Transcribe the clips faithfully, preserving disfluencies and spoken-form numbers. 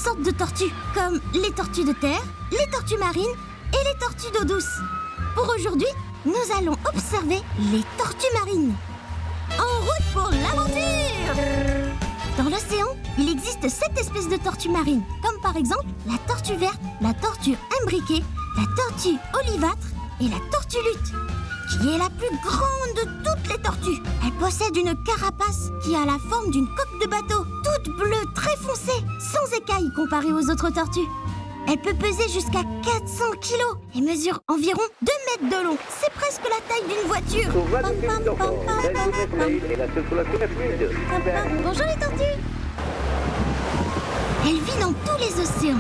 sortes de tortues, comme les tortues de terre, les tortues marines et les tortues d'eau douce. Pour aujourd'hui, nous allons observer les tortues marines. En route pour l'aventure! Dans l'océan, il existe sept espèces de tortues marines, comme par exemple la tortue verte, la tortue imbriquée, la tortue olivâtre et la tortue lutte, qui est la plus grande de toutes les tortues. Elle possède une carapace qui a la forme d'une coque de bateau, toute bleue, très foncée, sans écailles comparée aux autres tortues. Elle peut peser jusqu'à quatre cents kilos et mesure environ deux mètres de long. C'est presque la taille d'une voiture. Pam, pam, pam, pam, pam, pam. Pam, pam. Bonjour les tortues. Elle vit dans tous les océans.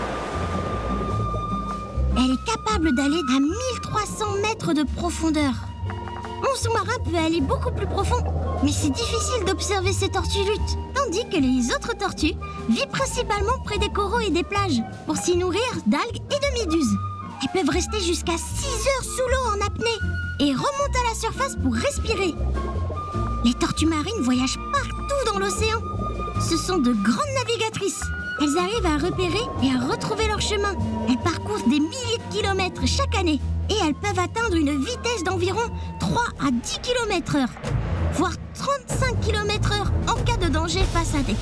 Elle est capable d'aller à mille trois cents mètres de profondeur. Mon sous-marin peut aller beaucoup plus profond, mais c'est difficile d'observer ces tortues luttes, tandis que les autres tortues vivent principalement près des coraux et des plages pour s'y nourrir d'algues et de méduses. Elles peuvent rester jusqu'à six heures sous l'eau en apnée et remontent à la surface pour respirer. Les tortues marines voyagent partout dans l'océan. Ce sont de grandes navigatrices. Elles arrivent à repérer et à retrouver leur chemin. Elles parcourent des milliers de kilomètres chaque année et elles peuvent atteindre une vitesse d'environ trois à dix kilomètres heure, voire trente-cinq kilomètres heure en cas de danger face à des